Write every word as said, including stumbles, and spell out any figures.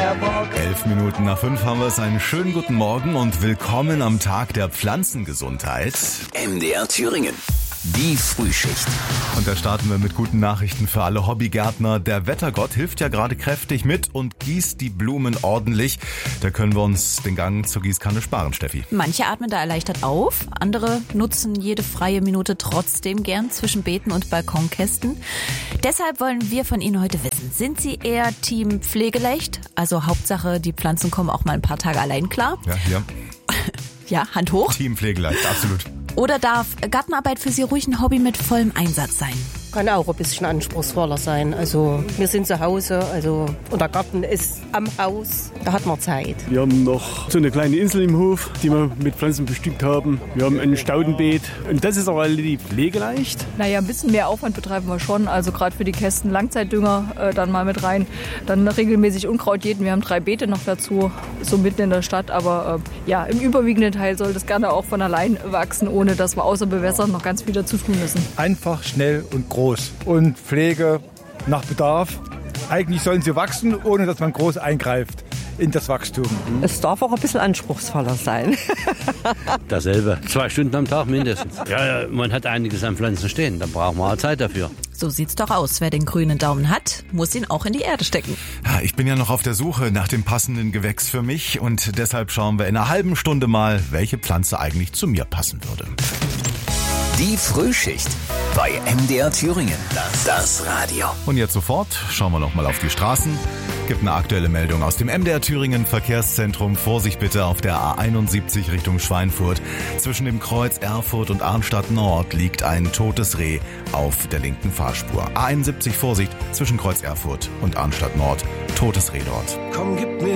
der Bock. Elf Minuten nach fünf haben wir es. Einen schönen guten Morgen und willkommen am Tag der Pflanzengesundheit. M D R Thüringen. Die Frühschicht. Und da starten wir mit guten Nachrichten für alle Hobbygärtner. Der Wettergott hilft ja gerade kräftig mit und gießt die Blumen ordentlich. Da können wir uns den Gang zur Gießkanne sparen, Steffi. Manche atmen da erleichtert auf, andere nutzen jede freie Minute trotzdem gern zwischen Beeten und Balkonkästen. Deshalb wollen wir von Ihnen heute wissen, sind Sie eher Team Pflegeleicht? Also Hauptsache, die Pflanzen kommen auch mal ein paar Tage allein klar. Ja, hier. Ja, Hand hoch. Team Pflegeleicht, absolut. Oder darf Gartenarbeit für Sie ruhig ein Hobby mit vollem Einsatz sein? Kann auch ein bisschen anspruchsvoller sein. Also wir sind zu Hause, also und der Garten ist am Haus, da hat man Zeit. Wir haben noch so eine kleine Insel im Hof, die wir mit Pflanzen bestückt haben. Wir haben ein Staudenbeet und das ist auch relativ pflegeleicht. Naja, ein bisschen mehr Aufwand betreiben wir schon, also gerade für die Kästen Langzeitdünger äh, dann mal mit rein. Dann regelmäßig Unkraut jäten, wir haben drei Beete noch dazu, so mitten in der Stadt. Aber äh, ja, im überwiegenden Teil soll das gerne auch von allein wachsen, ohne dass wir außer Bewässern noch ganz viel dazu tun müssen. Einfach, schnell und groß. Und Pflege nach Bedarf. Eigentlich sollen sie wachsen, ohne dass man groß eingreift in das Wachstum. Es darf auch ein bisschen anspruchsvoller sein. Dasselbe. Zwei Stunden am Tag mindestens. Ja, ja, man hat einiges an Pflanzen stehen, dann braucht man auch Zeit dafür. So sieht's doch aus. Wer den grünen Daumen hat, muss ihn auch in die Erde stecken. Ja, ich bin ja noch auf der Suche nach dem passenden Gewächs für mich und deshalb schauen wir in einer halben Stunde mal, welche Pflanze eigentlich zu mir passen würde. Die Frühschicht bei M D R Thüringen. Das Radio. Und jetzt sofort schauen wir noch mal auf die Straßen. Gibt eine aktuelle Meldung aus dem M D R Thüringen Verkehrszentrum. Vorsicht bitte auf der A einundsiebzig Richtung Schweinfurt. Zwischen dem Kreuz Erfurt und Arnstadt Nord liegt ein totes Reh auf der linken Fahrspur. A einundsiebzig Vorsicht zwischen Kreuz Erfurt und Arnstadt Nord. Totes Reh dort. Komm, gib mir